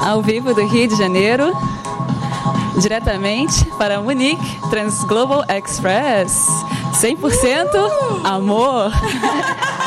ao vivo do Rio de Janeiro, diretamente para Munique, Transglobal Express. 100% amor!